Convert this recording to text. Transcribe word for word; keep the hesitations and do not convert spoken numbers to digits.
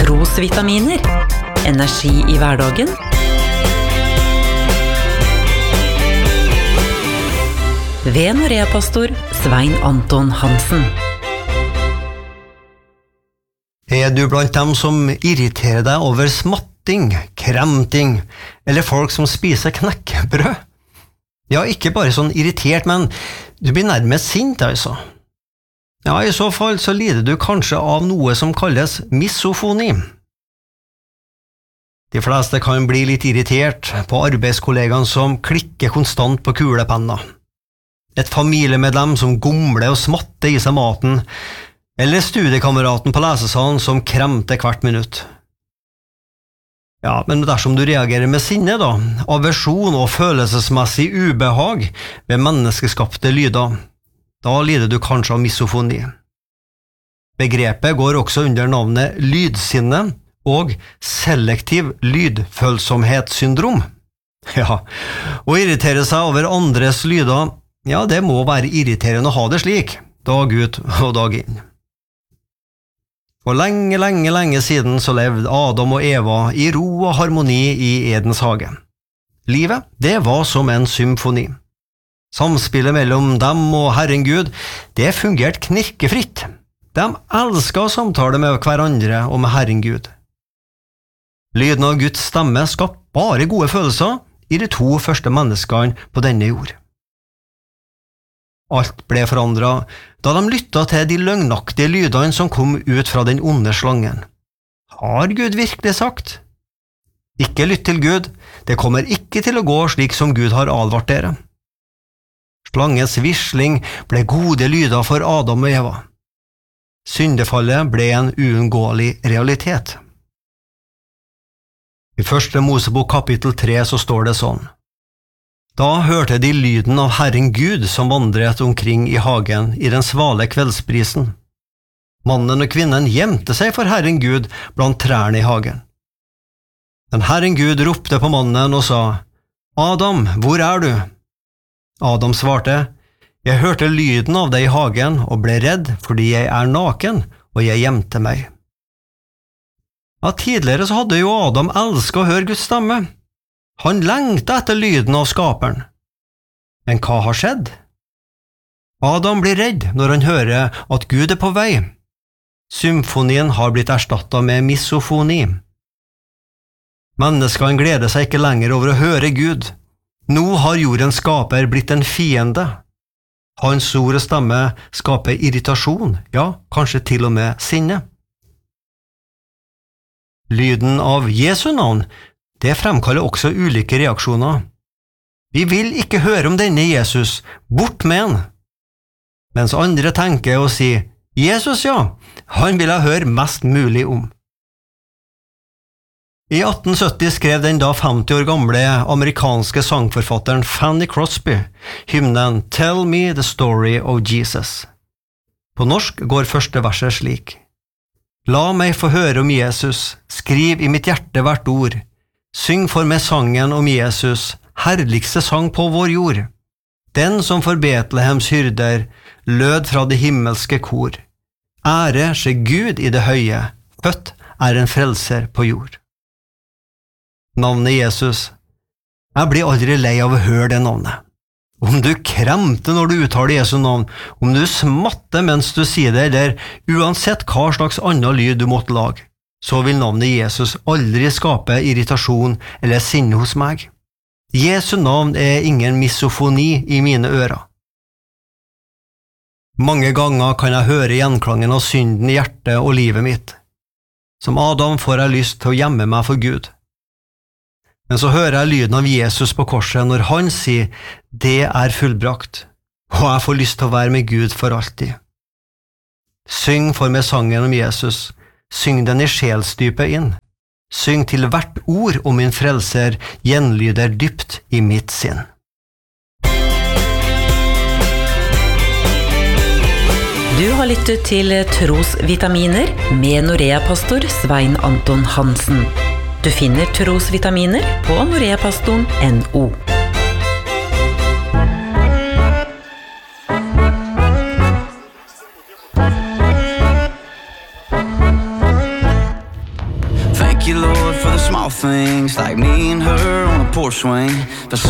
Trosvitaminer. Energi i hverdagen. Ved Norea-pastor Svein Anton Hansen. Er du blant dem som irriterer deg over smatting, kremting, eller folk som spiser knekkebrød? Ja, ikke bare sånn irritert, men du blir nærmest sint, altså. Ja, i så fall så lider du kanskje av noe som kalles misofoni. De fleste kan bli litt irritert på arbeidskollegaen som klikker konstant på kulepenna. Et familiemedlem som gomler og smatter i seg maten, eller studiekameraten på lesesalen som kremter hvert minutt. Ja, men dersom du reagerer med sinne da, aversjon og følelsesmessig ubehag ved menneskeskapte lyder, da lider du kanskje av misofoni. Begrepet går også under navnet lydsinne og selektiv lydfølsomhetssyndrom. Ja, å irritere seg over andres lyder, ja, det må være irriterende å ha det slik, dag ut og dag inn. For lenge, lenge, lenge siden så levde Adam og Eva i ro og harmoni i Edens hage. Livet, det var som en symfoni. Samspillet mellom dem og Herren Gud, det fungerte knirkefritt. De elsket å samtale med hverandre og med Herren Gud. Lyden av Guds stemme skapte bare gode følelser i de to første menneskene på denne jord. Alt ble forandret da de lyttet til de løgnaktige lydene som kom ut fra den onde slangen. Har Gud virkelig sagt? Ikke lytt til Gud, det kommer ikke til å gå slik som Gud har advart dere. Slangens visling ble gode lyder for Adam og Eva. Syndefallet ble en uunngåelig realitet. I første Mosebok kapittel tre så står det sånn: Da hørte de lyden av Herren Gud som vandret omkring i hagen i den svale kveldsbrisen. Mannen og kvinnen gjemte seg for Herren Gud blant trærne i hagen. Men Herren Gud ropte på mannen og sa: Adam, hvor er du? Adam svarte: Jeg hørte lyden av deg i hagen og ble redd fordi jeg er naken, og jeg gjemte meg. Ja, tidligere så hadde jo Adam elsket å høre Guds stemme. Han lengtet etter lyden av skaperen. Men hva har skjedd? Adam blir redd når han hører at Gud er på vei. Symfonien har blitt erstattet med misofoni. Menneskene gleder seg ikke lenger over å høre Gud. Nå har jordens skaper blitt en fiende. Hans ord og stemme skaper irritasjon, ja, kanskje til og med sinne. Lyden av Jesu navn, det fremkaller også ulike reaksjoner. Vi vil ikke høre om denne Jesus, bort med han. Mens andre tenker og sier, Jesus ja, han vil jeg høre mest mulig om. I atten sytti skrev den da femti år gamle amerikanske sangforfatteren Fanny Crosby hymnen Tell me the story of Jesus. På norsk går første verset slik: La meg få høre om Jesus, skriv i mitt hjerte hvert ord. Syng for meg sangen om Jesus, herligste sang på vår jord. Den som for Betlehems hyrder lød fra det himmelske kor. Ære skje Gud i det høye, født er en frelser på jord. Navnet Jesus. Jeg blir aldri lei av å høre det navnet. Om du kremter når du uttaler Jesu navn, om du smatter mens du sier det, eller uansett hva slags annen lyd du måtte lage, så vil navnet Jesus aldri skape irritasjon eller sinne hos meg. Jesu navn er ingen misofoni i mine ører. Mange ganger kan jeg høre gjenklangen av synden i hjertet og livet mitt. Som Adam får jeg lyst til å gjemme meg for Gud. Men så hører jeg lyden av Jesus på korset når han sier, det er fullbrakt, og jeg får lyst til å være med Gud for alltid. Syng for meg sangen om Jesus, syng den i sjelsdypet inn. Syng til hvert ord om min frelser gjenlyder dypt i mitt sinn. Du har lyttet til Trosvitaminer med Norea-pastor Svein Anton Hansen. Du finner Trosvitaminer på noreapastoren punktum no. Thank you, Lord, for the small things, like me and her on a porch swing.